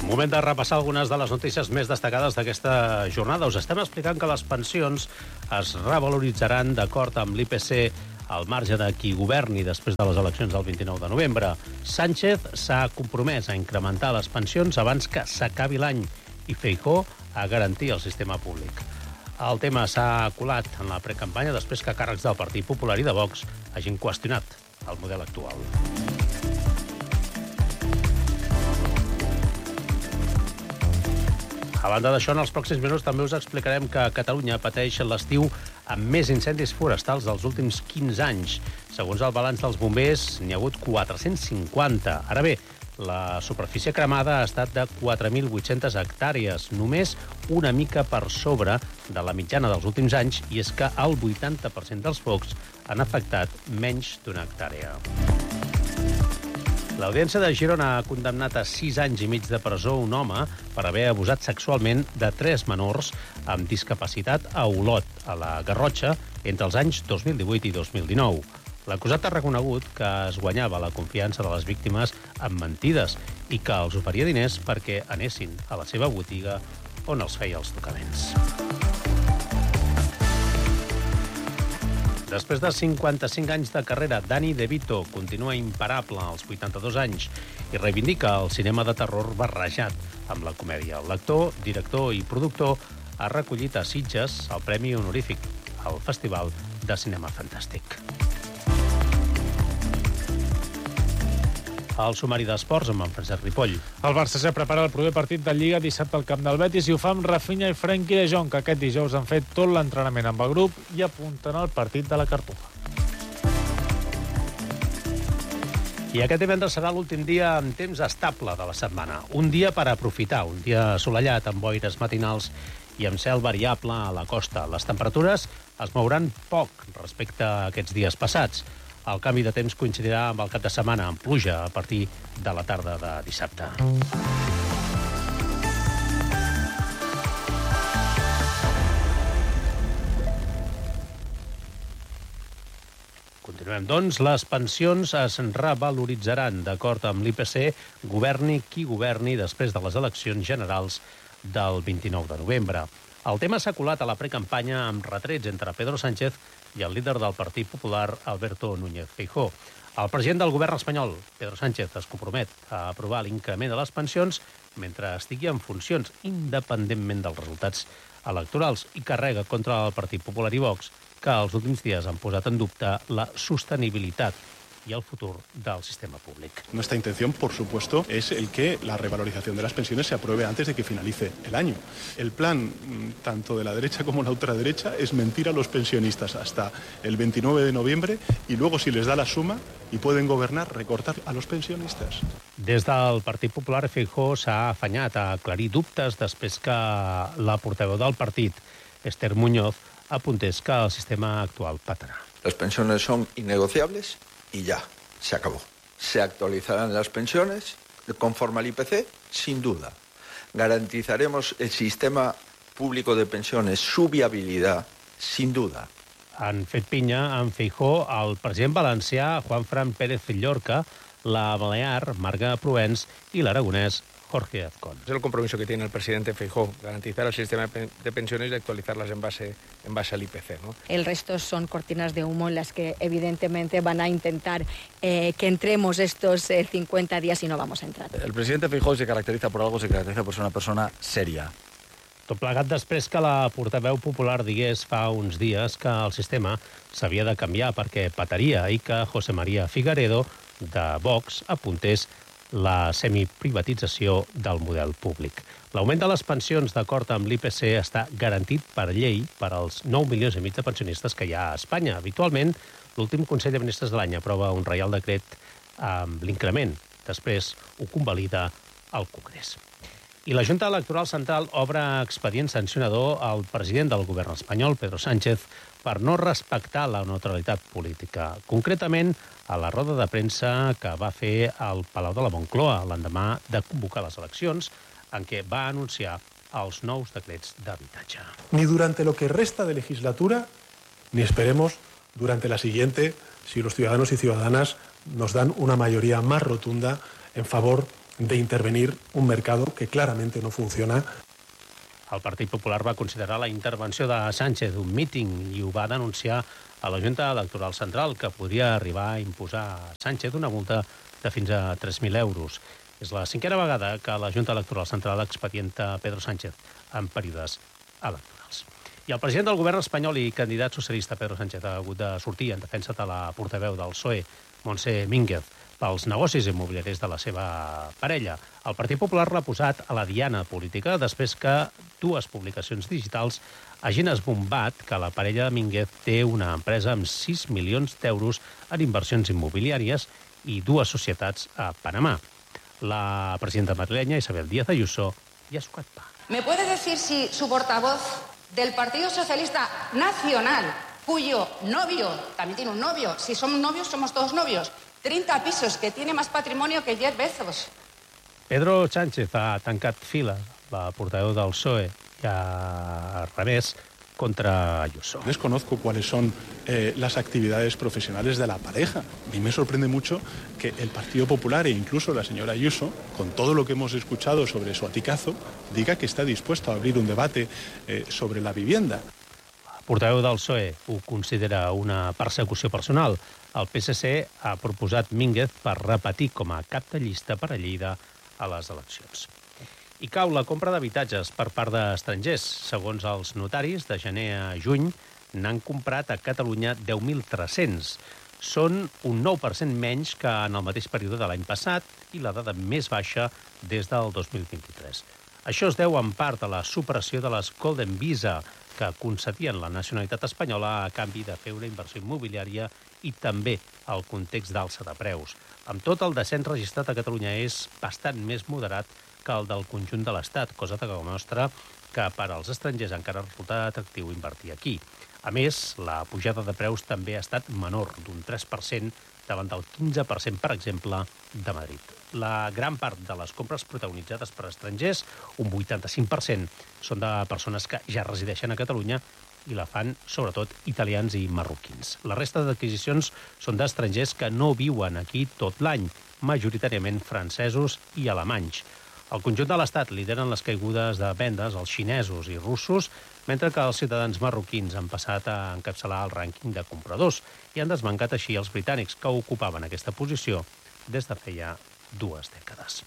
Moment de repassar algunes de les notícies més destacades d'aquesta jornada. Us estem explicant que les pensions es revaloritzaran d'acord amb l'IPC al marge de qui governi després de les eleccions del 29 de novembre. Sánchez s'ha compromès a incrementar les pensions abans que s'acabi l'any i Feijóo a garantir el sistema públic. El tema s'ha colat en la precampanya després que càrrecs del Partit Popular i de Vox hagin qüestionat el model actual. A banda d'això, en els pròxims minuts també us explicarem que Catalunya pateix l'estiu amb més incendis forestals dels últims 15 anys. Segons el balanç dels bombers, n'hi ha hagut 450. Ara bé, la superfície cremada ha estat de 4.800 hectàrees, només una mica per sobre de la mitjana dels últims anys, i és que el 80% dels focs han afectat menys d'una hectàrea. L'Audiència de Girona ha condemnat a 6 anys i mig de presó un home per haver abusat sexualment de 3 menors amb discapacitat a Olot, a la Garrotxa, entre els anys 2018 i 2019. L'acusat ha reconegut que es guanyava la confiança de les víctimes amb mentides i que els oferia diners perquè anessin a la seva botiga on els feia els tocaments. Després de 55 anys de carrera, Danny DeVito continua imparable als 82 anys i reivindica el cinema de terror barrejat amb la comèdia. L'actor, director i productor ha recollit a Sitges el Premi Honorífic al Festival de Cinema Fantàstic. El sumari d'esports amb en Francesc Ripoll. El Barça ja prepara el proper partit de Lliga dissabte al camp del Betis i ho fa amb Rafinha i Frenkie de Jong, que aquest dijous han fet tot l'entrenament amb el grup i apunten al partit de la Cartuja. I aquest divendres serà l'últim dia en temps estable de la setmana. Un dia per aprofitar, un dia assolellat amb boires matinals i amb cel variable a la costa. Les temperatures es mouran poc respecte a aquests dies passats. El canvi de temps coincidirà amb el cap de setmana, amb pluja a partir de la tarda de dissabte. Continuem, doncs. Les pensions es revaloritzaran d'acord amb l'IPC, governi qui governi després de les eleccions generals del 29 de novembre. El tema s'ha colat a la precampanya amb retrets entre Pedro Sánchez i el líder del Partit Popular, Alberto Núñez Feijóo. El president del govern espanyol, Pedro Sánchez, es compromet a aprovar l'increment de les pensions mentre estigui en funcions, independentment dels resultats electorals, i carrega contra el Partit Popular i Vox, que els últims dies han posat en dubte la sostenibilitat y el futuro del sistema público. Nuestra intención, por supuesto, es el que la revalorización de las pensiones se apruebe antes de que finalice el año. El plan, tanto de la derecha como la ultraderecha, es mentir a los pensionistas hasta el 29 de noviembre y luego, si les da la suma y pueden gobernar, recortar a los pensionistas. Des del Partit Popular, Feijóo s'ha afanyat a aclarir dubtes després que la portaveu del partit, Esther Muñoz, apuntés que el sistema actual patarà. Las pensiones son innegociables y ya, se acabó. Se actualizarán las pensiones conforme al IPC, sin duda. Garantizaremos el sistema público de pensiones, su viabilidad, sin duda. Han fet pinya amb Feijóo el president valencià Juanfran Pérez Villorca, la balear Marga Proens i l'aragonès Jorge Azcón. Es el compromiso que tiene el presidente Feijóo, garantizar el sistema de pensiones y actualizarlas en base al IPC, ¿no? El resto son cortinas de humo en las que evidentemente van a intentar que entremos estos 50 días y no vamos a entrar. El presidente Feijóo se caracteriza por algo, se caracteriza por ser una persona seria. Tot plegat després que la portaveu popular digués fa uns dies que el sistema s'havia de canviar perquè pataria i que José María Figaredo, de Vox, apuntés la semiprivatització del model públic. L'augment de les pensions d'acord amb l'IPC està garantit per llei per als 9 milions i mig de pensionistes que hi ha a Espanya. Habitualment, l'últim Consell de Ministres de l'any aprova un reial decret amb l'increment. Després ho convalida al Congrés. I la Junta Electoral Central obre expedient sancionador al president del govern espanyol, Pedro Sánchez, per no respectar la neutralitat política. Concretament, a la roda de premsa que va fer al Palau de la Moncloa l'endemà de convocar les eleccions, en què va anunciar els nous decrets d'habitatge. Ni durante lo que resta de legislatura, ni esperemos durante la siguiente, si los ciudadanos y ciudadanas nos dan una mayoría más rotunda en favor de intervenir un mercado que claramente no funciona. El Partit Popular va considerar la intervenció de Sánchez un míting i ho va denunciar a la Junta Electoral Central, que podria arribar a imposar a Sánchez una multa de fins a 3.000 euros. És la 5a vegada que la Junta Electoral Central expedienta Pedro Sánchez en períodes electorals. I el president del govern espanyol i candidat socialista Pedro Sánchez ha hagut de sortir en defensa de la portaveu del PSOE, Montse Mínguez, pels negocis immobiliaris de la seva parella. El Partit Popular l'ha posat a la diana política després que dues publicacions digitals hagin esbombat que la parella de Mínguez té una empresa amb 6 milions d'euros en inversions immobiliàries i dues societats a Panamà. La presidenta madrilenya, Isabel Díaz Ayuso, ja ha sucat pa. ¿Me puede decir si su portavoz del Partido Socialista Nacional, cuyo novio, también tiene un novio, si somos novios, somos todos novios, 30 pisos, que tiene más patrimonio que Jeff Bezos? Pedro Sánchez ha tancat fila, la portaveu del PSOE, i al revés, contra Ayuso. Desconozco cuáles son las actividades profesionales de la pareja. A mí me sorprende mucho que el Partido Popular e incluso la señora Ayuso, con todo lo que hemos escuchado sobre su aticazo, diga que está dispuesto a abrir un debate sobre la vivienda. El portaveu del PSOE ho considera una persecució personal. El PSC ha proposat Mínguez per repetir com a cap de llista per a Lleida a les eleccions. I cau la compra d'habitatges per part d'estrangers. Segons els notaris, de gener a juny n'han comprat a Catalunya 10.300. Són un 9% menys que en el mateix període de l'any passat i la dada més baixa des del 2023. Això es deu en part a la supressió de les Golden Visa, que concedien la nacionalitat espanyola a canvi de fer una inversió immobiliària i també al context d'alça de preus. Amb tot, el descens registrat a Catalunya és bastant més moderat que el del conjunt de l'Estat, cosa que demostra que per als estrangers encara resulta atractiu invertir aquí. A més, la pujada de preus també ha estat menor, d'un 3% davant del 15%, per exemple, de Madrid. La gran part de les compres protagonitzades per estrangers, un 85%, són de persones que ja resideixen a Catalunya i la fan, sobretot, italians i marroquins. La resta d'adquisicions són d'estrangers que no viuen aquí tot l'any, majoritàriament francesos i alemanys. Al conjunt de l'Estat lideren les caigudes de vendes als xinesos i russos, mentre que els ciutadans marroquins han passat a encapçalar el rànquing de compradors i han desbancat així els britànics, que ocupaven aquesta posició des de feia 2 dècades.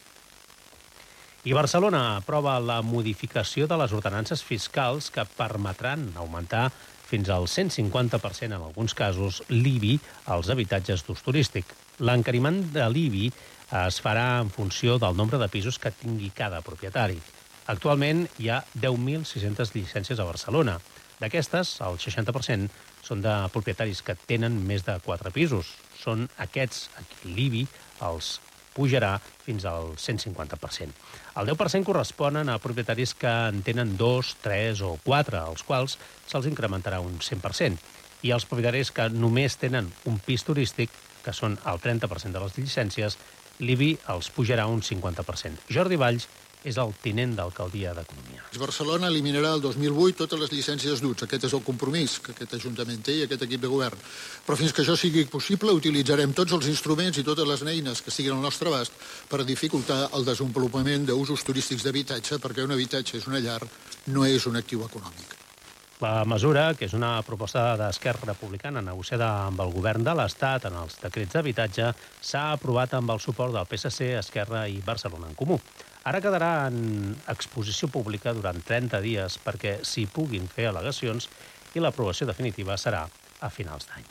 I Barcelona aprova la modificació de les ordenances fiscals que permetran augmentar fins al 150% en alguns casos l'IBI als habitatges d'ús turístic. L'encariment de l'IBI es farà en funció del nombre de pisos que tingui cada propietari. Actualment hi ha 10.600 llicències a Barcelona. D'aquestes, el 60% són de propietaris que tenen més de 4 pisos. Són aquests a qui l'IBI els pujarà fins al 150%. El 10% corresponen a propietaris que en tenen 2, 3 o 4, als quals se'ls incrementarà un 100%. I els propietaris que només tenen un pis turístic, que són el 30% de les llicències, l'IBI els pujarà un 50%. Jordi Valls és el tinent d'alcaldia d'Economia. Barcelona eliminarà el 2008 totes les llicències d'ús. Aquest és el compromís que aquest Ajuntament té i aquest equip de govern. Però fins que això sigui possible, utilitzarem tots els instruments i totes les eines que estiguin al nostre abast per dificultar el desenvolupament d'usos turístics d'habitatge, perquè un habitatge és una llar, no és un actiu econòmic. La mesura, que és una proposta d'Esquerra Republicana negociada amb el govern de l'Estat en els decrets d'habitatge, s'ha aprovat amb el suport del PSC, Esquerra i Barcelona en Comú. Ara quedarà en exposició pública durant 30 dies perquè s'hi puguin fer al·legacions i l'aprovació definitiva serà a finals d'any.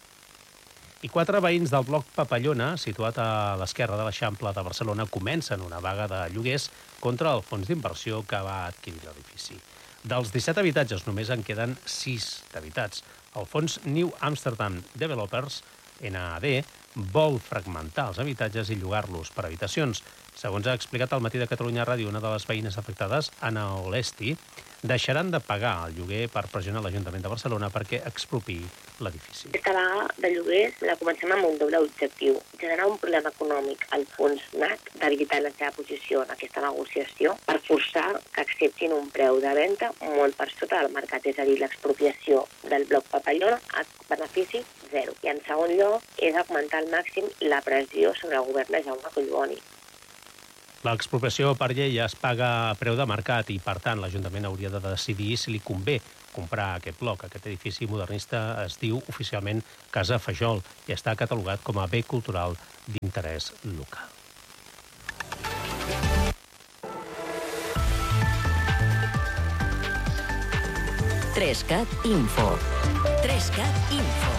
I 4 veïns del bloc Papallona, situat a l'esquerra de l'Eixample de Barcelona, comencen una vaga de lloguers contra el fons d'inversió que va adquirir l'edifici. Dels 17 habitatges només en queden 6 d'habitats. El fons New Amsterdam Developers, NAD, vol fragmentar els habitatges i llogar-los per habitacions. Segons ha explicat al Matí de Catalunya Ràdio una de les veïnes afectades, Anna Olesti, deixaran de pagar el lloguer per pressionar l'Ajuntament de Barcelona perquè expropiï l'edifici. Aquesta vaga de lloguers la comencem amb un doble objectiu: generar un problema econòmic al fons NAC, d'habilitar la seva posició en aquesta negociació, per forçar que acceptin un preu de venda molt per sota del mercat, és a dir, l'expropiació del bloc Papallona a benefici zero. I en segon lloc és augmentar al màxim la pressió sobre el govern de Jaume Collboni. L'expropiació per llei es paga a preu de mercat i, per tant, l'Ajuntament hauria de decidir si li convé comprar aquest bloc. Aquest edifici modernista es diu oficialment Casa Fajol i està catalogat com a bé cultural d'interès local. Trescat Info. Trescat Info.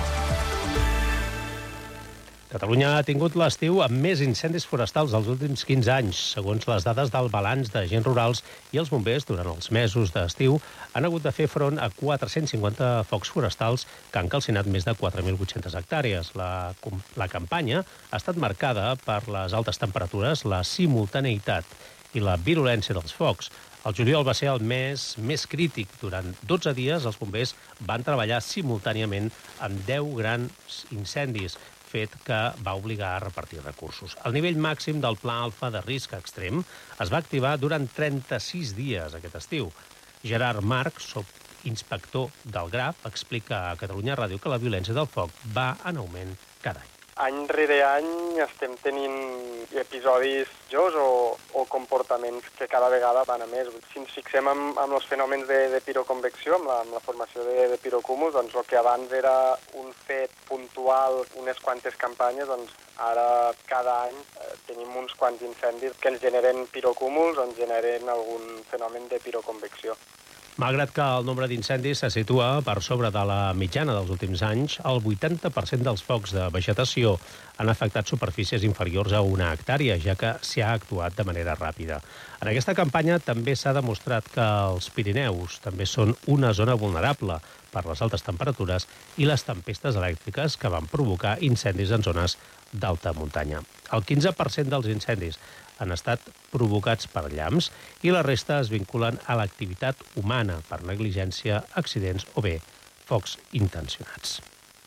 Catalunya ha tingut l'estiu amb més incendis forestals dels últims 15 anys. Segons les dades del balanç d'agents rurals i els bombers, durant els mesos d'estiu, han hagut de fer front a 450 focs forestals que han calcinat més de 4.800 hectàrees. La campanya ha estat marcada per les altes temperatures, la simultaneïtat i la virulència dels focs. El juliol va ser el mes més crític. Durant 12 dies, els bombers van treballar simultàniament amb 10 grans incendis, fet que va obligar a repartir recursos. El nivell màxim del Pla Alfa de risc extrem es va activar durant 36 dies aquest estiu. Gerard Marc, subinspector del GRAF, explica a Catalunya Ràdio que la violència del foc va en augment cada any. Any rere any estem tenint episodis o comportaments que cada vegada van a més. Si ens fixem amb els fenòmens de piroconvecció, amb la formació de pirocúmuls, doncs el que abans era un fet puntual, unes quantes campanyes, doncs ara cada any tenim uns quants incendis que ens generen pirocúmuls o ens generen algun fenomen de piroconvecció. Malgrat que el nombre d'incendis se situa per sobre de la mitjana dels últims anys, el 80% dels focs de vegetació han afectat superfícies inferiors a 1 hectàrea, ja que s'hi ha actuat de manera ràpida. En aquesta campanya també s'ha demostrat que els Pirineus també són una zona vulnerable per les altes temperatures i les tempestes elèctriques que van provocar incendis en zones d'alta muntanya. El 15% dels incendis han estat provocats per llamps i la resta es vinculen a l'activitat humana per negligència, accidents o bé focs intencionats.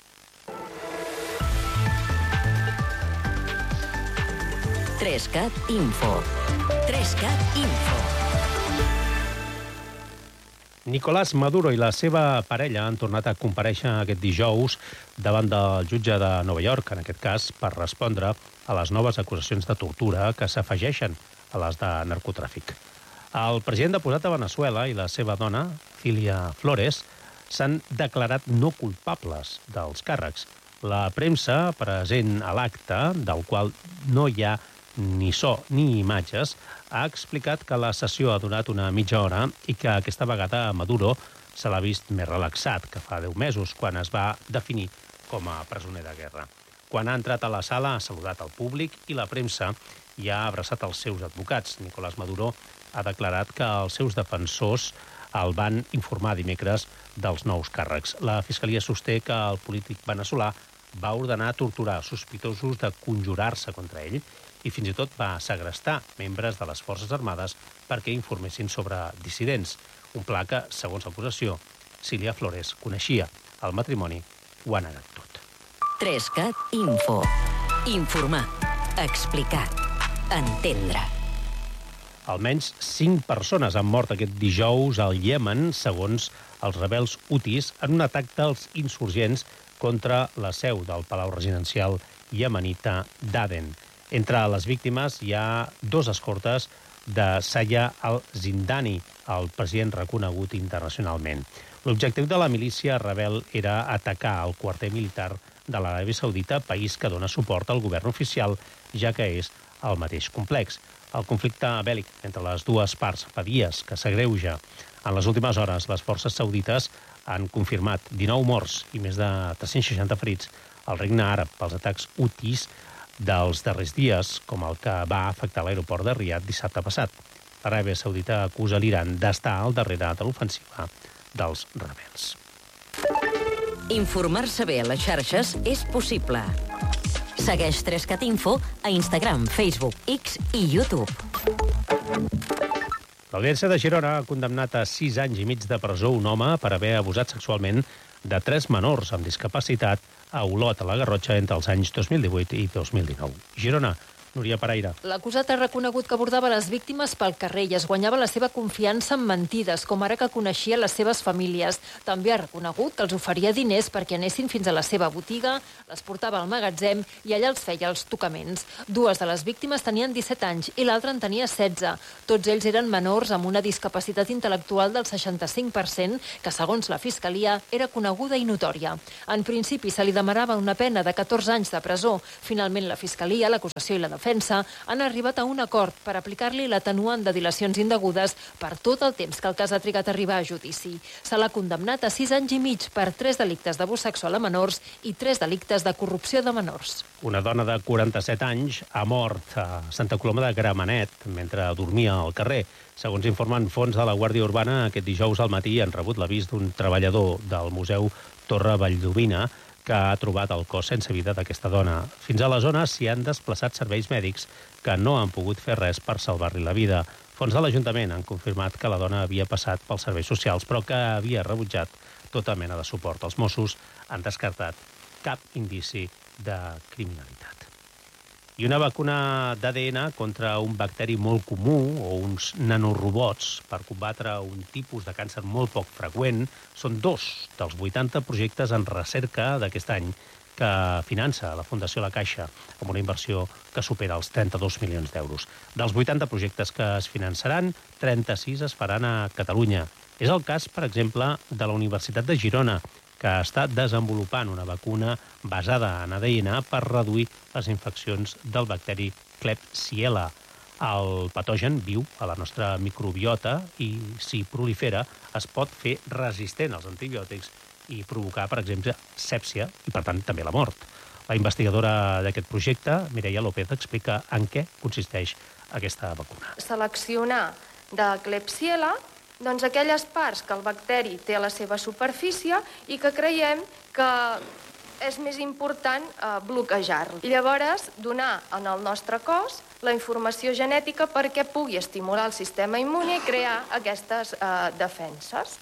Trescat Info. Trescat Info. Nicolás Maduro i la seva parella han tornat a comparèixer aquest dijous davant del jutge de Nova York, en aquest cas per respondre a les noves acusacions de tortura que s'afegeixen a les de narcotràfic. El president deposat a Venezuela i la seva dona, Cilia Flores, s'han declarat no culpables dels càrrecs. La premsa present a l'acte, del qual no hi ha ni so ni imatges, ha explicat que la sessió ha durat una mitja hora i que aquesta vegada a Maduro se l'ha vist més relaxat que fa 10 mesos, quan es va definir com a presoner de guerra. Quan ha entrat a la sala ha saludat al públic i la premsa i ha abraçat els seus advocats. Nicolás Maduro ha declarat que els seus defensors el van informar dimecres dels nous càrrecs. La Fiscalia sosté que el polític veneçolà va ordenar torturar sospitosos de conjurar-se contra ell i fins i tot va segrestar membres de les Forces Armades perquè informessin sobre dissidents. Un pla que, segons l'acusació, Cilia Flores coneixia. El matrimoni ho ha negat tot. Trescat Info. Informar. Explicar. Entendre. Almenys 5 persones han mort aquest dijous al Iemen, segons els rebels hutis, en un atac dels insurgents contra la seu del Palau Residencial iemenita d'Aden. Entre les víctimes hi ha 2 escortes de Saya al-Zindani, el president reconegut internacionalment. L'objectiu de la milícia rebel era atacar el quarter militar de l'Aràbia Saudita, país que dona suport al govern oficial, ja que és el mateix complex. El conflicte bèl·lic entre les dues parts fa dies que s'agreuja. En les últimes hores, les forces saudites han confirmat 19 morts i més de 360 ferits al Regne Àrab pels atacs hutis dels darrers dies, com el que va afectar l'aeroport de Riad dissabte passat. L'Aràbia Saudita acusa l'Iran d'estar al darrere de l'ofensiva dels rebels. Informar-se bé a les xarxes és possible. Segueix Trescat Info a Instagram, Facebook, X i YouTube. L'Audiència de Girona ha condemnat a 6 anys i mig de presó un home per haver abusat sexualment de 3 menors amb discapacitat a Olot, a la Garrotxa, entre els anys 2018 i 2019. Girona Núria Paraire. L'acusat ha reconegut que abordava les víctimes pel carrer i es guanyava la seva confiança amb mentides, com ara que coneixia les seves famílies. També ha reconegut que els oferia diners perquè anessin fins a la seva botiga, les portava al magatzem i allà els feia els tocaments. Dues de les víctimes tenien 17 anys i l'altra en tenia 16. Tots ells eren menors amb una discapacitat intel·lectual del 65%, que segons la Fiscalia era coneguda i notòria. En principi se li demanava una pena de 14 anys de presó. Finalment la Fiscalia, l'acusació i la defensa han arribat a un acord per aplicar-li l'atenuant de dilacions indegudes per tot el temps que el cas ha trigat a arribar a judici. Se l'ha condemnat a 6 anys i mig per 3 delictes d'abús sexual a menors i 3 delictes de corrupció de menors. Una dona de 47 anys ha mort a Santa Coloma de Gramenet mentre dormia al carrer. Segons informen fonts de la Guàrdia Urbana, aquest dijous al matí han rebut l'avís d'un treballador del Museu Torre Valldomina que ha trobat el cos sense vida d'aquesta dona. Fins a la zona s'hi han desplaçat serveis mèdics que no han pogut fer res per salvar-li la vida. Fons de l'Ajuntament han confirmat que la dona havia passat pels serveis socials, però que havia rebutjat tota mena de suport. Els Mossos han descartat cap indici de criminalitat. I una vacuna d'ADN contra un bacteri molt comú o uns nanorobots per combatre un tipus de càncer molt poc freqüent són 2 dels 80 projectes en recerca d'aquest any que finança la Fundació La Caixa amb una inversió que supera els 32 milions d'euros. Dels 80 projectes que es finançaran, 36 es faran a Catalunya. És el cas, per exemple, de la Universitat de Girona, que està desenvolupant una vacuna basada en ADN per reduir les infeccions del bacteri Klebsiella. El patogen viu a la nostra microbiota i, si prolifera, es pot fer resistent als antibiòtics i provocar, per exemple, sèpsia i, per tant, també la mort. La investigadora d'aquest projecte, Mireia López, explica en què consisteix aquesta vacuna. Seleccionar de Klebsiella doncs aquelles parts que el bacteri té a la seva superfície i que creiem que és més important bloquejar-lo. I llavors donar en el nostre cos la informació genètica perquè pugui estimular el sistema immune i crear aquestes defenses.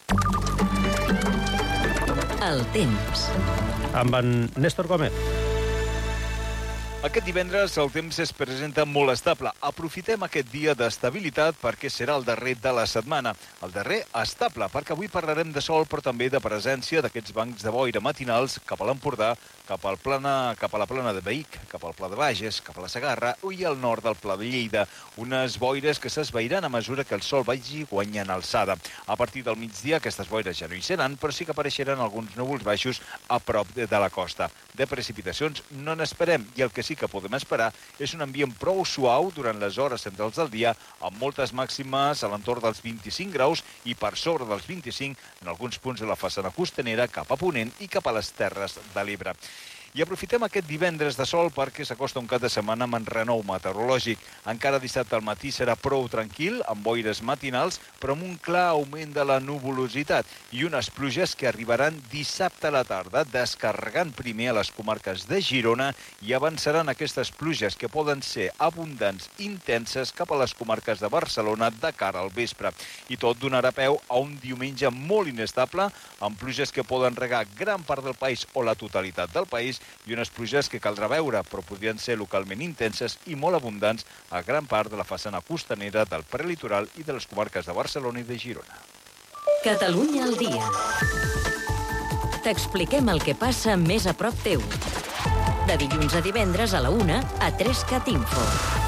El temps. Amb en Néstor Gómez. Aquest divendres el temps es presenta molt estable. Aprofitem aquest dia d'estabilitat perquè serà el darrer de la setmana. El darrer estable, perquè avui parlarem de sol, però també de presència d'aquests bancs de boira matinals cap a l'Empordà, cap a la plana de Vic, cap al Pla de Bages, cap a la Segarra i al nord del Pla de Lleida. Unes boires que s'esvairan a mesura que el sol vagi guanyant alçada. A partir del migdia aquestes boires ja no hi seran, però sí que apareixeran alguns núvols baixos a prop de la costa. De precipitacions no n'esperem i el que sí que podem esperar és un ambient prou suau durant les hores centrals del dia, amb moltes màximes a l'entorn dels 25 graus i per sobre dels 25 en alguns punts de la façana costanera cap a Ponent i cap a les Terres de l'Ebre. I aprofitem aquest divendres de sol perquè s'acosta un cap de setmana amb enrenou meteorològic. Encara dissabte al matí serà prou tranquil, amb boires matinals, però amb un clar augment de la nuvolositat i unes pluges que arribaran dissabte a la tarda, descarregant primer a les comarques de Girona i avançaran aquestes pluges que poden ser abundants, intenses, cap a les comarques de Barcelona de cara al vespre. I tot donarà peu a un diumenge molt inestable, amb pluges que poden regar gran part del país o la totalitat del país, i unes pluges que caldrà veure, però podrien ser localment intenses i molt abundants a gran part de la façana costanera del prelitoral i de les comarques de Barcelona i de Girona. Catalunya al dia. T'expliquem el que passa més a prop teu. De dilluns a divendres a la 1 a 3CAT Info.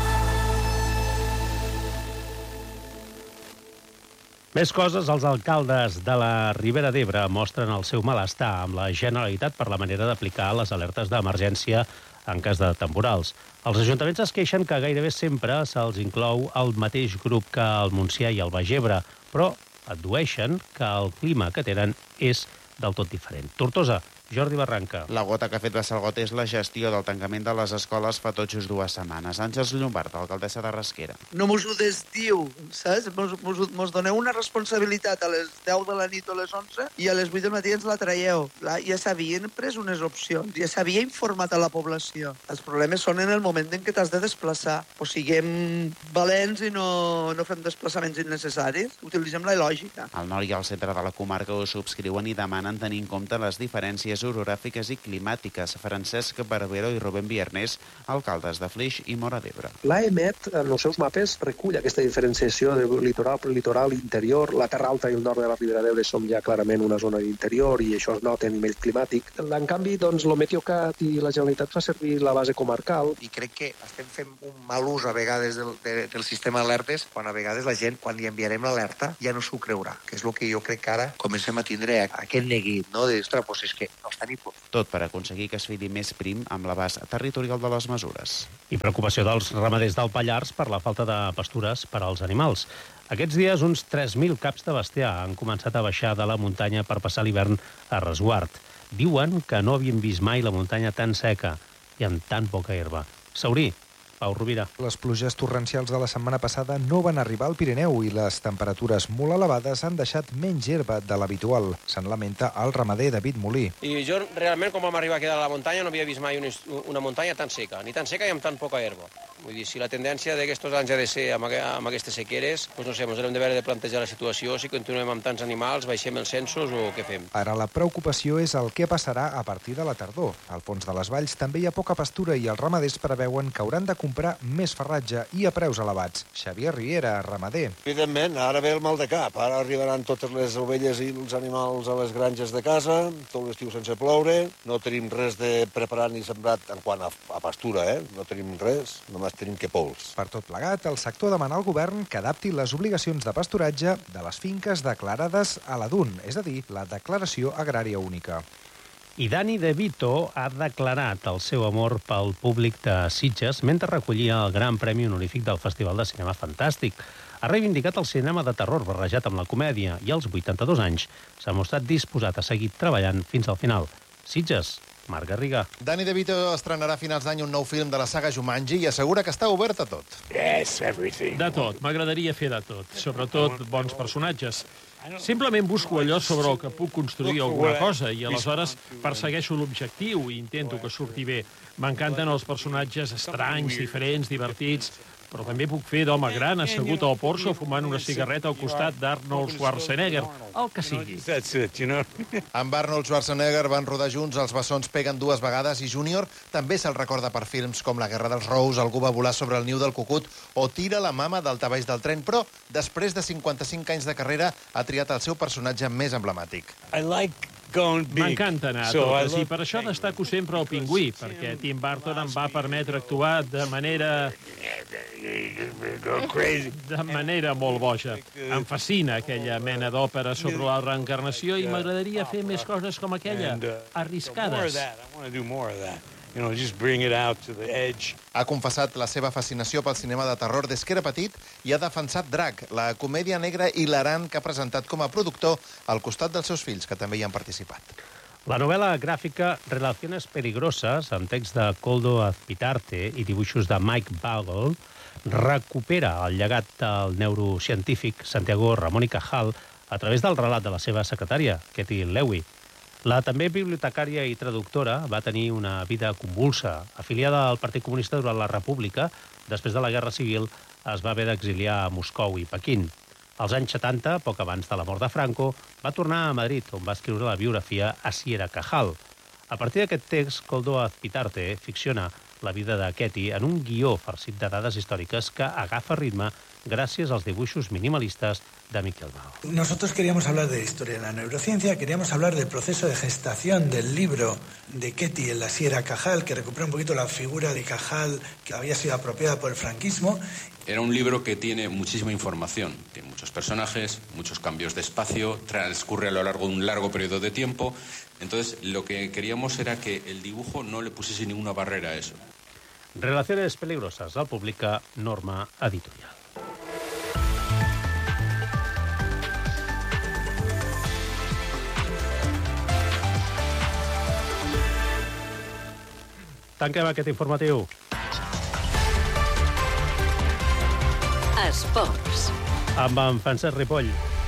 Més coses, els alcaldes de la Ribera d'Ebre mostren el seu malestar amb la Generalitat per la manera d'aplicar les alertes d'emergència en cas de temporals. Els ajuntaments es queixen que gairebé sempre se'ls inclou el mateix grup que el Montsià i el Baix Ebre, però addueixen que el clima que tenen és del tot diferent. Tortosa, Jordi Barranca. La gota que ha fet Bassalgot és la gestió del tancament de les escoles fa tot just 2 setmanes. Àngels Llombard, alcaldessa de Rasquera. No mos ho desdiu, saps? Mos doneu una responsabilitat a les 10 de la nit o a les 11 i a les 8 del matí ens la traieu. Ja s'havien pres unes opcions, ja s'havia informat a la població. Els problemes són en el moment en què t'has de desplaçar. O siguem valents i no fem desplaçaments innecessaris. Utilitzem la lògica. Al nord i al centre de la comarca ho subscriuen i demanen tenir en compte les diferències condicions orogràfiques i climàtiques. Francesc Barbero i Rubén Viernés, alcaldes de Flix i Móra d'Ebre. L'AEMET, en els seus mapes, recull aquesta diferenciació de litoral, interior. La Terra Alta i el nord de la Ribera d'Ebre som ja clarament una zona interior i això es nota a nivell climàtic. En canvi, doncs, el Meteocat i la Generalitat fa servir la base comarcal. I crec que estem fent un mal ús a vegades del sistema d'alertes, quan a vegades la gent, quan li enviarem l'alerta, ja no s'ho creurà, que és el que jo crec que ara comencem a tindre aquest neguit, no? De, ostres, doncs és que no està ni por. Tot per aconseguir que es fili més prim amb l'abast territorial de les mesures. I preocupació dels ramaders del Pallars per la falta de pastures per als animals. Aquests dies, uns 3.000 caps de bestiar han començat a baixar de la muntanya per passar l'hivern a resguard. Diuen que no havien vist mai la muntanya tan seca i amb tan poca herba. Saurí, Pau Rovira. Les pluges torrencials de la setmana passada no van arribar al Pirineu i les temperatures molt elevades han deixat menys herba de l'habitual. Se'n lamenta el ramader David Molí. I jo realment, quan vam arribar aquí a la muntanya, no havia vist mai una muntanya tan seca, ni tan seca i amb tan poca herba. Vull dir, si la tendència d'aquests anys ha de ser amb aquestes sequeres, doncs no sé, ens hem de plantejar la situació, si continuem amb tants animals, baixem els censos o què fem. Ara la preocupació és el que passarà a partir de la tardor. Al fons de les valls també hi ha poca pastura i els ramaders preveuen que hauran de comprar més farratge i a preus elevats. Xavier Riera, ramader. Evidentment, ara ve el mal de cap. Ara arribaran totes les ovelles i els animals a les granges de casa, tot l'estiu sense ploure, no tenim res de preparat ni sembrat en quant a pastura, no tenim res, només tenim que pols. Per tot plegat, el sector demana al govern que adapti les obligacions de pasturatge de les finques declarades a la DUN, és a dir, la Declaració Agrària Única. I Dani De Vito ha declarat el seu amor pel públic de Sitges mentre recollia el Gran Premi Honorífic del Festival de Cinema Fantàstic. Ha reivindicat el cinema de terror barrejat amb la comèdia i als 82 anys s'ha mostrat disposat a seguir treballant fins al final. Sitges, Marc Garriga. Dani De Vito estrenarà a finals d'any un nou film de la saga Jumanji i assegura que està obert a tot. Yes, everything. De tot, m'agradaria fer de tot, sobretot bons personatges. Simplement busco allò sobre el que puc construir alguna cosa i aleshores persegueixo l'objectiu i intento que surti bé. M'encanten els personatges estranys, diferents, divertits, però també puc fer d'home gran assegut al Porsche fumant una cigarreta al costat d'Arnold Schwarzenegger, el que sigui. Amb Arnold Schwarzenegger van rodar junts Els bessons peguen dues vegades i Júnior també se'l recorda per films com La guerra dels Rous, Algú va volar sobre el niu del cucut o Tira la mama del tabaix del tren, però després de 55 anys de carrera ha triat el seu personatge més emblemàtic. M'encanta anar a totes i per això destaco sempre el Pingüí, perquè Tim Burton em va permetre actuar de manera molt boja. Em fascina aquella mena d'òpera sobre la reencarnació i m'agradaria fer més coses com aquella, arriscades. Ha confessat la seva fascinació pel cinema de terror des que era petit i ha defensat Drac, la comèdia negra hilarant que ha presentat com a productor al costat dels seus fills, que també hi han participat. La novel·la gràfica Relaciones peligrosas, amb text de Koldo Azpitarte i dibuixos de Mike Bagel, recupera el llegat del neurocientífic Santiago Ramón y Cajal a través del relat de la seva secretària, Katie Lewy. La també bibliotecària i traductora va tenir una vida convulsa. Afiliada al Partit Comunista durant la República, després de la Guerra Civil es va haver d'exiliar a Moscou i Pequín. Als anys 70, poc abans de la mort de Franco, va tornar a Madrid, on va escriure la biografia Asier Cajal. A partir d'aquest text, Koldo Azpitarte ficciona la vida de Ketty en un guió farcit de dades històriques que agafa ritme gràcies als dibuixos minimalistes de Miquel Bau. Nosotros queríamos hablar de historia de la neurociencia, queríamos hablar del proceso de gestación del libro de Ketty, el Asier Cajal, que recupera un poquito la figura de Cajal que había sido apropiada por el franquismo. Era un libro que tiene muchísima información, tiene muchos personajes, muchos cambios de espacio, transcurre a lo largo de un largo periodo de tiempo. Entonces, lo que queríamos era que el dibujo no le pusiese ninguna barrera a eso. Relaciones peligrosas, el publica Norma Editorial. Tanquem aquest informatiu. Esports. Amb en Francesc Ripoll.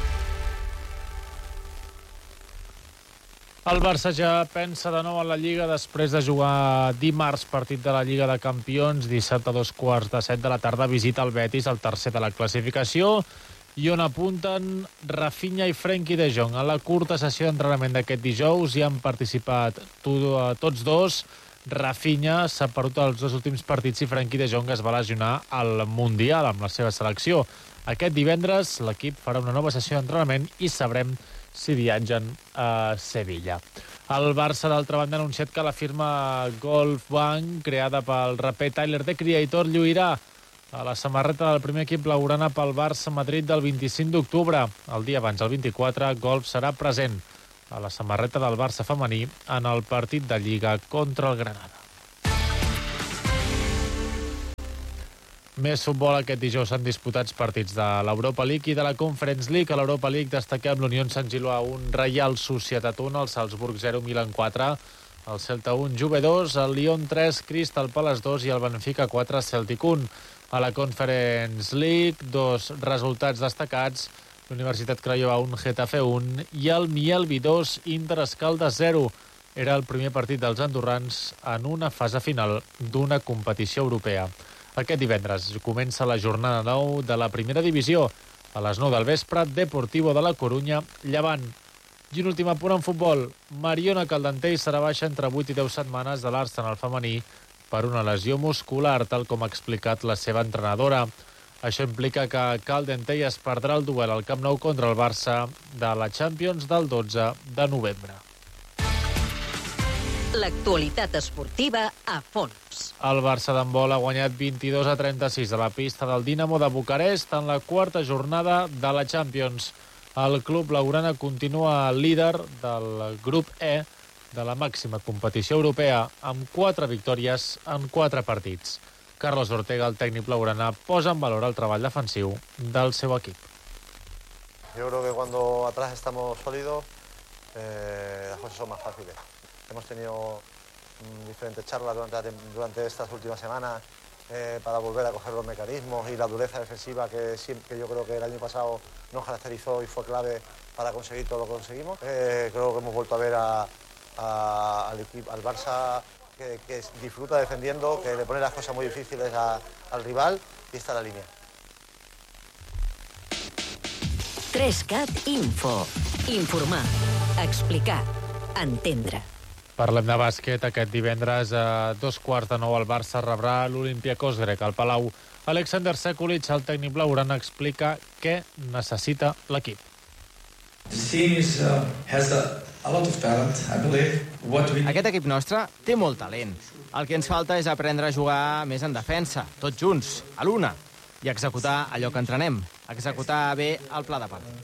El Barça ja pensa de nou en la Lliga després de jugar dimarts partit de la Lliga de Campions. Dissabte a 2:15 de la tarda visita el Betis, el tercer de la classificació. i on apunten Rafinha i Frenkie de Jong. A la curta sessió d'entrenament d'aquest dijous hi han participat tots dos. Rafinha s'ha perdut els 2 últims partits i Frenkie de Jong es va lesionar al Mundial amb la seva selecció. Aquest divendres l'equip farà una nova sessió d'entrenament i sabrem si viatgen a Sevilla. El Barça, d'altra banda, ha anunciat que la firma Golf Bank, creada pel raper Tyler, The Creator, lluirà a la samarreta del primer equip blaugrana pel Barça Madrid del 25 d'octubre. El dia abans, el 24, Golf serà present a la samarreta del Barça femení en el partit de Lliga contra el Granada. Més futbol. Aquest dijous s'han disputats partits de l'Europa League i de la Conference League. A l'Europa League destaquem l'Unió Sant Gilua 1, Reial Societat 1, el Salzburg 0, Milan 4, el Celta 1, Juve 2, el Lyon 3, Crystal Palace 2 i el Benfica 4, Celtic 1. A la Conference League, 2 resultats destacats: l'Universitat Craiova 1, Getafe 1 i el Mielvi 2, Inter Escaldes 0. Era el primer partit dels andorrans en una fase final d'una competició europea. Aquest divendres comença la jornada 9 de la primera divisió. A les 9 del vespre, Deportivo de la Corunya, Llevant. I un últim apunt en futbol. Mariona Caldentey serà baixa entre 8 i 10 setmanes de l'Arsenal femení per una lesió muscular, tal com ha explicat la seva entrenadora. Això implica que Caldentey es perdrà el duel al Camp Nou contra el Barça de la Champions del 12 de novembre. L'actualitat esportiva a fons. El Barça d'handbol ha guanyat 22-36 a la pista del Dinamo de Bucarest en la quarta jornada de la Champions. El club blaugrana continua líder del grup E de la màxima competició europea amb 4 victòries en 4 partits. Carlos Ortega, el tècnic blaugrana, posa en valor el treball defensiu del seu equip. Yo creo que cuando atrás estamos sólidos, las cosas son más fáciles. Hemos tenido diferentes charlas durante estas últimas semanas para volver a coger los mecanismos y la dureza defensiva que yo creo que el año pasado nos caracterizó y fue clave para conseguir todo lo que conseguimos. Creo que hemos vuelto a ver al Barça que disfruta defendiendo, que le pone las cosas muy difíciles al rival y está en la línea. 3CAT Info. Informar, explicar, entendre. Parlem de bàsquet. Aquest divendres a 8:45 el Barça rebrà l'Olympiacos grec al Palau. Alexander Sekulic, el tècnic blaugrana, explica què necessita l'equip. Aquest equip nostre té molt talent. El que ens falta és aprendre a jugar més en defensa, tots junts, a l'una, i executar allò que entrenem, executar bé el pla de partit.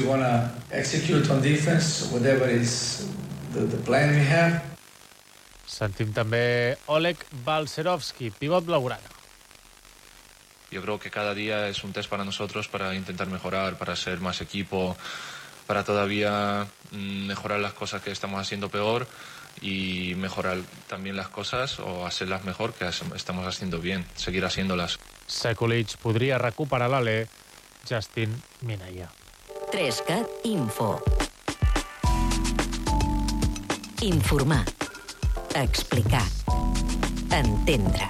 Sentim també Oleg Balcerovski, pivot blaugrana. Yo creo que cada día es un test para nosotros para intentar mejorar, para ser más equipo, para todavía mejorar las cosas que estamos haciendo peor y mejorar también las cosas o hacerlas mejor que estamos haciendo bien, seguir haciéndolas. Sekulic podria recuperar l'alè Justin Minaya. 3CAT Info. Informar, explicar, entendre.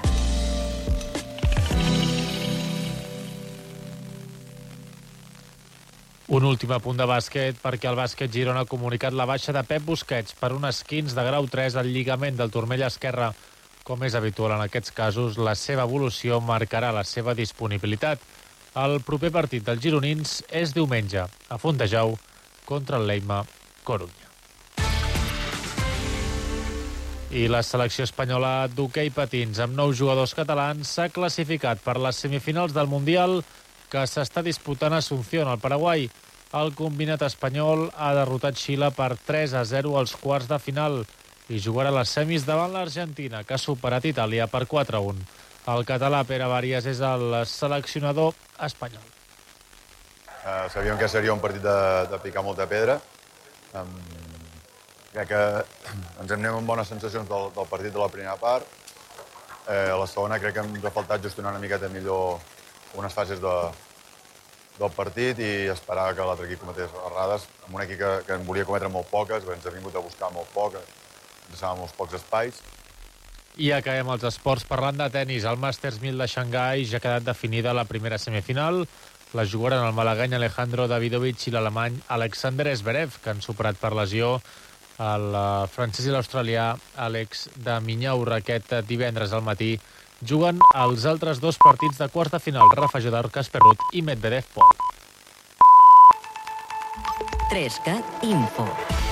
Un últim apunt de bàsquet, perquè el bàsquet Girona ha comunicat la baixa de Pep Busquets per un esquinç de grau 3 al lligament del turmell esquerre. Com és habitual en aquests casos, la seva evolució marcarà la seva disponibilitat. El proper partit dels gironins és diumenge, a Fontejau, contra el Leima Corunya. I la selecció espanyola d'hoquei patins amb 9 jugadors catalans s'ha classificat per les semifinals del Mundial que s'està disputant a Asunción, al Paraguai. El combinat espanyol ha derrotat Xile per 3-0 als quarts de final i jugarà les semis davant l'Argentina, que ha superat Itàlia per 4-1. El català Pere Bàries és el seleccionador espanyol. Sabíem que seria un partit de picar molta pedra. Crec que ens anem amb bones sensacions del partit de la primera part. A la segona crec que ens ha faltat gestionar una miqueta millor unes fases del partit i esperar que l'altre equip cometés errades. Amb un equip que en volia cometre molt poques, ens ha vingut a buscar molt poc, ens deixava molts pocs espais. I acabem els esports parlant de tennis. El Masters 1000 de Xangai ja ha quedat definida la primera semifinal. La jugaren el malagany Alejandro Davidovich i l'alemany Alexander Zverev, que han superat per lesió el francès i l'australià Alex de Minyau aquest divendres al matí. Juguen els altres dos partits de quarts de final, Rafa Nadal, Casper Ruud i Medvedev Pol. 3CAT Info.